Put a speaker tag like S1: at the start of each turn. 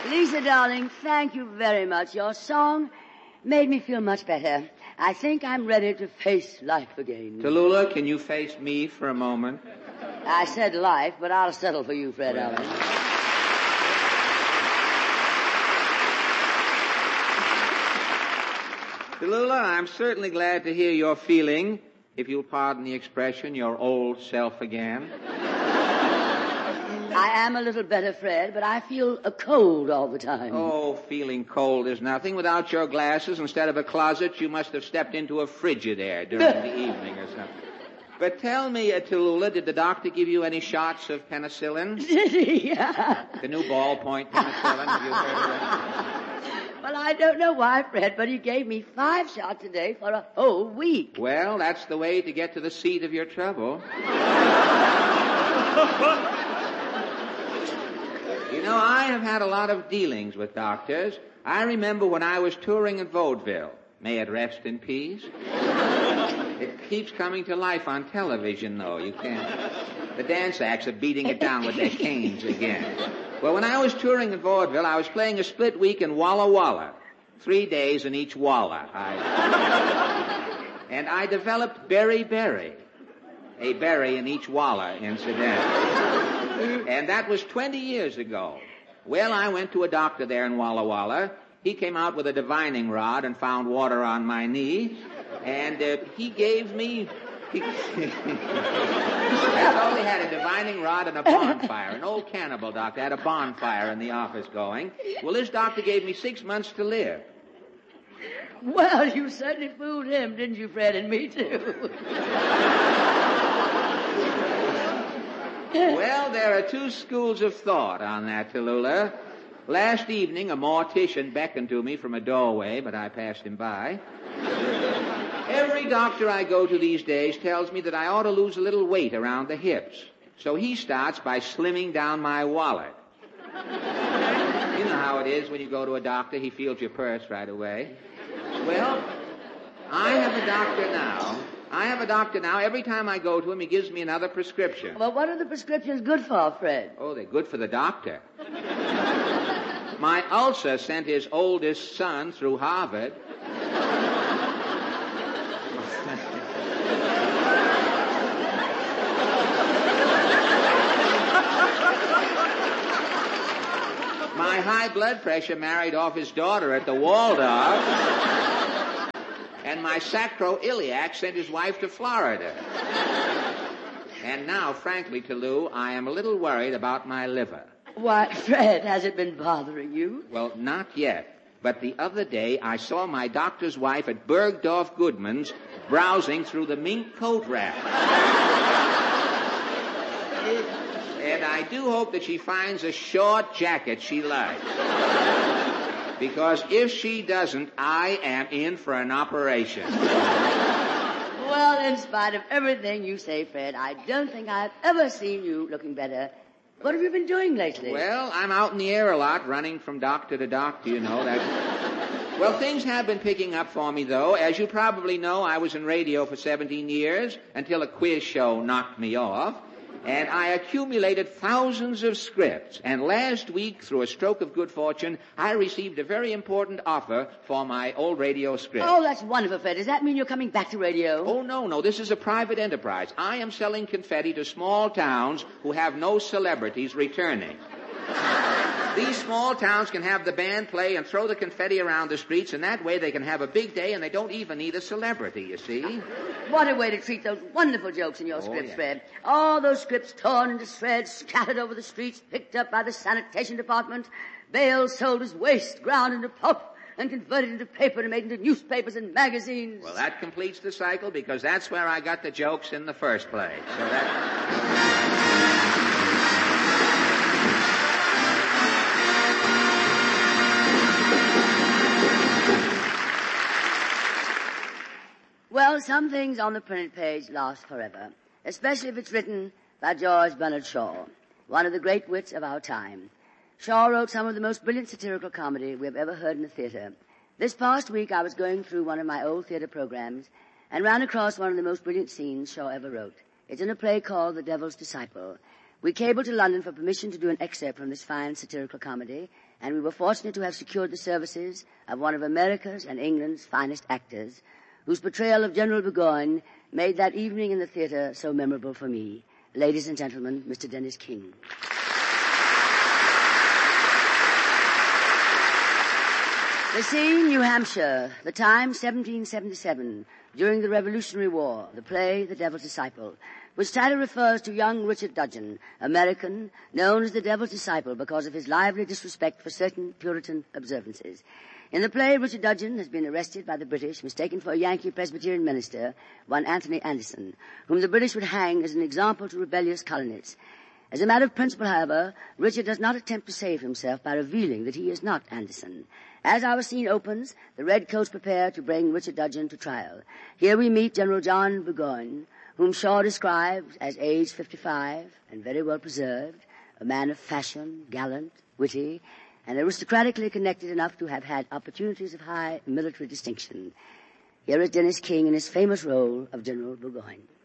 S1: Lisa, darling, thank you very much. Your song made me feel much better. I think I'm ready to face life again.
S2: Tallulah, can you face me for a moment?
S1: I said life, but I'll settle for you, Fred Allen.
S2: Tallulah, I'm certainly glad to hear you're feeling, if you'll pardon the expression, your old self again.
S1: I am a little better, Fred, but I feel a cold all the time.
S2: Oh, feeling cold is nothing. Without your glasses, instead of a closet, you must have stepped into a Frigidaire during the evening or something. But tell me, Tallulah, did the doctor give you any shots of penicillin?
S1: Did he? Yeah.
S2: The new ballpoint penicillin, have you heard of that?
S1: Well, I don't know why, Fred, but he gave me 5 shots a day for a whole week.
S2: Well, that's the way to get to the seat of your trouble. You know, I have had a lot of dealings with doctors. I remember when I was touring in vaudeville. May it rest in peace. It keeps coming to life on television, though. You can't. The dance acts are beating it down with their canes again. Well, when I was touring in vaudeville, I was playing a split week in Walla Walla. 3 days in each Walla. And I developed beriberi. A berry in each Walla, incidentally. And that was 20 years ago. Well, I went to a doctor there in Walla Walla. He came out with a divining rod and found water on my knee. And he gave me... That's all he had, a divining rod and a bonfire. An old cannibal doctor had a bonfire in the office going. Well, this doctor gave me 6 months to live.
S1: Well, you certainly fooled him, didn't you, Fred, and me too.
S2: Well, there are 2 schools of thought on that, Tallulah. Last evening, a mortician beckoned to me from a doorway, but I passed him by. Every doctor I go to these days tells me that I ought to lose a little weight around the hips. So he starts by slimming down my wallet. You know how it is when you go to a doctor, he feels your purse right away. Well, I have a doctor now. Every time I go to him, he gives me another prescription.
S1: Well, what are the prescriptions good for, Fred?
S2: Oh, they're good for the doctor. My ulcer sent his oldest son through Harvard. My high blood pressure married off his daughter at the Waldorf. And my sacroiliac sent his wife to Florida. And now, frankly, Tallulah, I am a little worried about my liver.
S1: Why, Fred, has it been bothering you?
S2: Well, not yet. But the other day, I saw my doctor's wife at Bergdorf Goodman's browsing through the mink coat rack. And I do hope that she finds a short jacket she likes. Because if she doesn't, I am in for an operation.
S1: Well, in spite of everything you say, Fred, I don't think I've ever seen you looking better. What have you been doing lately?
S2: Well, I'm out in the air a lot, running from doctor to doctor, you know. Well, things have been picking up for me, though. As you probably know, I was in radio for 17 years until a quiz show knocked me off. And I accumulated thousands of scripts. And last week, through a stroke of good fortune, I received a very important offer for my old radio script.
S1: Oh, that's wonderful, Fred. Does that mean you're coming back to radio?
S2: Oh, no. This is a private enterprise. I am selling confetti to small towns who have no celebrities returning. These small towns can have the band play and throw the confetti around the streets, and that way they can have a big day, and they don't even need a celebrity, you see.
S1: What a way to treat those wonderful jokes in your scripts,
S2: yeah.
S1: Fred. All those scripts torn into shreds, scattered over the streets, picked up by the sanitation department, bales sold as waste, ground into pulp, and converted into paper and made into newspapers and magazines.
S2: Well, that completes the cycle, because that's where I got the jokes in the first place. So that...
S1: Well, some things on the printed page last forever, especially if it's written by George Bernard Shaw, one of the great wits of our time. Shaw wrote some of the most brilliant satirical comedy we have ever heard in the theater. This past week, I was going through one of my old theater programs and ran across one of the most brilliant scenes Shaw ever wrote. It's in a play called The Devil's Disciple, We cabled to London for permission to do an excerpt from this fine satirical comedy, and we were fortunate to have secured the services of one of America's and England's finest actors, whose portrayal of General Burgoyne made that evening in the theater so memorable for me. Ladies and gentlemen, Mr. Dennis King. The scene, New Hampshire. The time, 1777, during the Revolutionary War. The play, The Devil's Disciple, which title refers to young Richard Dudgeon, American, known as the Devil's Disciple because of his lively disrespect for certain Puritan observances. In the play, Richard Dudgeon has been arrested by the British, mistaken for a Yankee Presbyterian minister, one Anthony Anderson, whom the British would hang as an example to rebellious colonists. As a matter of principle, however, Richard does not attempt to save himself by revealing that he is not Anderson. As our scene opens, the redcoats prepare to bring Richard Dudgeon to trial. Here we meet General John Burgoyne, whom Shaw describes as aged 55 and very well preserved, a man of fashion, gallant, witty, and aristocratically connected enough to have had opportunities of high military distinction. Here is Dennis King in his famous role of General Burgoyne.